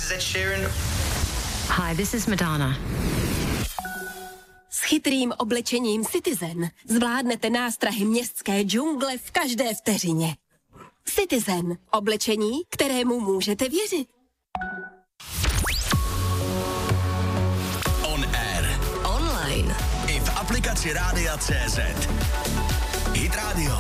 is Ed Sheeran. Hi, this is Madonna. S chytrým oblečením Citizen zvládnete nástrahy městské džungle v každé vteřině. Citizen. Oblečení, kterému můžete věřit. On air. Online. I v aplikaci Rádia.cz. Hit Radio.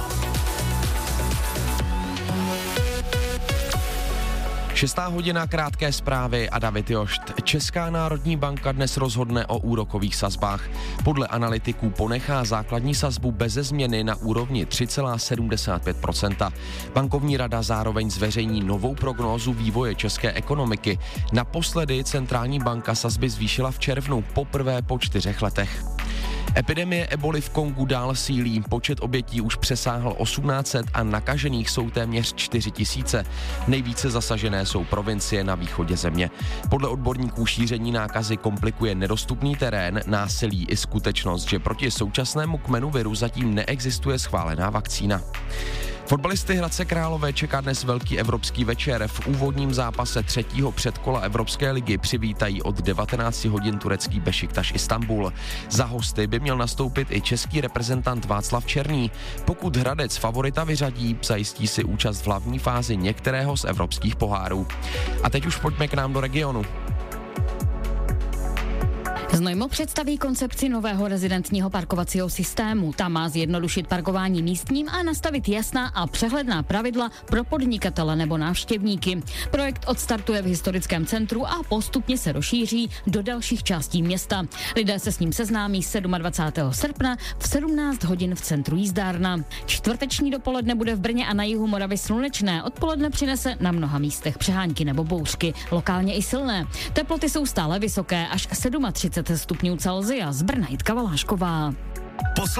6. hodina, krátké zprávy a David Jošt. Česká národní banka dnes rozhodne o úrokových sazbách. Podle analytiků ponechá základní sazbu beze změny na úrovni 3,75%. Bankovní rada zároveň zveřejní novou prognózu vývoje české ekonomiky. Naposledy centrální banka sazby zvýšila v červnu poprvé po 4 letech. Epidemie eboli v Kongu dál sílí, počet obětí už přesáhl 1800 a nakažených jsou téměř 4000. Nejvíce zasažené jsou provincie na východě země. Podle odborníků šíření nákazy komplikuje nedostupný terén, násilí i skutečnost, že proti současnému kmenu viru zatím neexistuje schválená vakcína. Fotbalisty Hradce Králové čeká dnes velký evropský večer. V úvodním zápase 3. předkola Evropské ligy přivítají od 19 hodin turecký Bešiktaš Istanbul. Za hosty by měl nastoupit i český reprezentant Václav Černý. Pokud Hradec favorita vyřadí, zajistí si účast v hlavní fázi některého z evropských pohárů. A teď už pojďme k nám do regionu. Znojmo představí koncepci nového rezidentního parkovacího systému. Ta má zjednodušit parkování místním a nastavit jasná a přehledná pravidla pro podnikatele nebo návštěvníky. Projekt odstartuje v historickém centru a postupně se rozšíří do dalších částí města. Lidé se s ním seznámí 27. srpna v 17 hodin v centru jízdárna. Čtvrteční dopoledne bude v Brně a na jihu Moravy slunečné. Odpoledne přinese na mnoha místech přehánky nebo bouřky, lokálně i silné. Teploty jsou stále vysoké, až 37 stupňů Celsia. Z Brna Jitka Valášková.